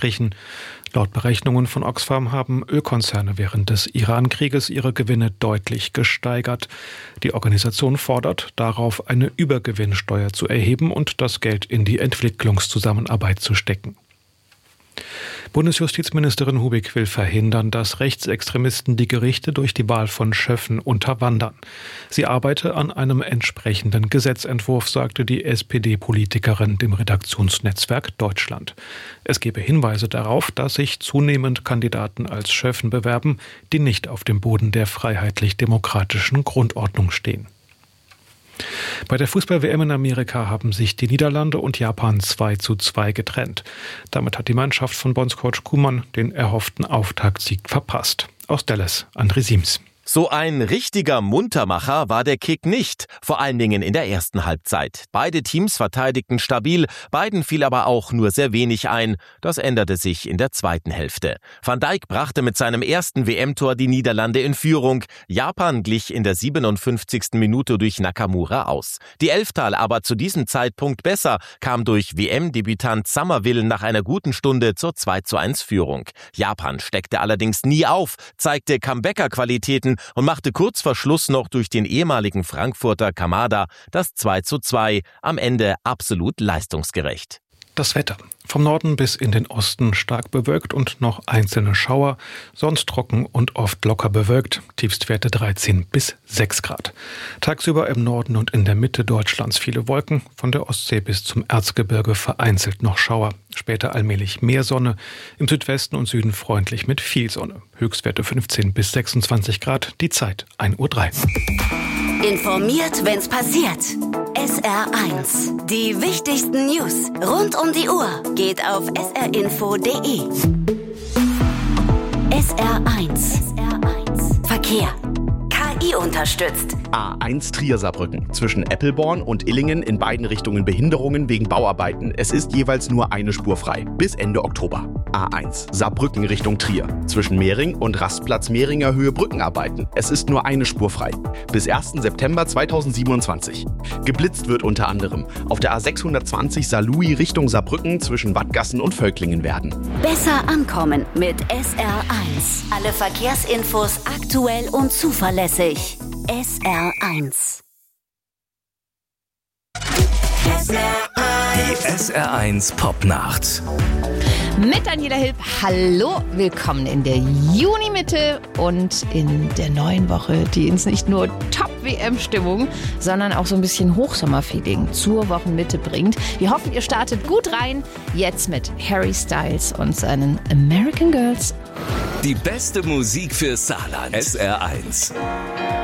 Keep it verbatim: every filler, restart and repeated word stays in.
gestrichen. Laut Berechnungen von Oxfam haben Ölkonzerne während des Iran-Krieges ihre Gewinne deutlich gesteigert. Die Organisation fordert, darauf eine Übergewinnsteuer zu erheben und das Geld in die Entwicklungszusammenarbeit zu stecken. Bundesjustizministerin Hubig will verhindern, dass Rechtsextremisten die Gerichte durch die Wahl von Schöffen unterwandern. Sie arbeite an einem entsprechenden Gesetzentwurf, sagte die S P D-Politikerin dem Redaktionsnetzwerk Deutschland. Es gebe Hinweise darauf, dass sich zunehmend Kandidaten als Schöffen bewerben, die nicht auf dem Boden der freiheitlich-demokratischen Grundordnung stehen. Bei der Fußball-W M in Amerika haben sich die Niederlande und Japan zwei zu zwei getrennt. Damit hat die Mannschaft von Bondscoach Koeman den erhofften Auftaktsieg verpasst. Aus Dallas, André Siems. So ein richtiger Muntermacher war der Kick nicht, vor allen Dingen in der ersten Halbzeit. Beide Teams verteidigten stabil, beiden fiel aber auch nur sehr wenig ein. Das änderte sich in der zweiten Hälfte. Van Dijk brachte mit seinem ersten W M-Tor die Niederlande in Führung. Japan glich in der siebenundfünfzigsten Minute durch Nakamura aus. Die Elftal aber zu diesem Zeitpunkt besser, kam durch W M-Debütant Summerville nach einer guten Stunde zur zwei zu eins Führung. Japan steckte allerdings nie auf, zeigte Comebacker-Qualitäten und machte kurz vor Schluss noch durch den ehemaligen Frankfurter Kamada das zwei zu zwei, am Ende absolut leistungsgerecht. Das Wetter. Vom Norden bis in den Osten stark bewölkt und noch einzelne Schauer, sonst trocken und oft locker bewölkt, Tiefstwerte dreizehn bis sechs Grad. Tagsüber im Norden und in der Mitte Deutschlands viele Wolken, von der Ostsee bis zum Erzgebirge vereinzelt noch Schauer. Später allmählich mehr Sonne, im Südwesten und Süden freundlich mit viel Sonne. Höchstwerte fünfzehn bis sechsundzwanzig Grad, die Zeit ein Uhr drei. Informiert, wenn's passiert. S R eins. Die wichtigsten News rund um die Uhr geht auf s r info punkt d e. S R eins. Verkehr. K I unterstützt. A eins Trier-Saarbrücken. Zwischen Eppelborn und Illingen in beiden Richtungen Behinderungen wegen Bauarbeiten. Es ist jeweils nur eine Spur frei. Bis Ende Oktober. A eins Saarbrücken Richtung Trier. Zwischen Mehring und Rastplatz Mehringer Höhe Brückenarbeiten. Es ist nur eine Spur frei. Bis ersten September zweitausendsiebenundzwanzig. Geblitzt wird unter anderem auf der A sechshundertzwanzig Saarlouis Richtung Saarbrücken zwischen Wattgassen und Völklingen werden. Besser ankommen mit S R eins. Alle Verkehrsinfos aktuell und zuverlässig. S R eins. S R eins. Die S R eins Popnacht. Mit Daniela Hilb, hallo, willkommen in der Junimitte und in der neuen Woche, die uns nicht nur Top-W M-Stimmung, sondern auch so ein bisschen Hochsommerfeeling zur Wochenmitte bringt. Wir hoffen, ihr startet gut rein, jetzt mit Harry Styles und seinen American Girls. Die beste Musik für Saarland. S R eins.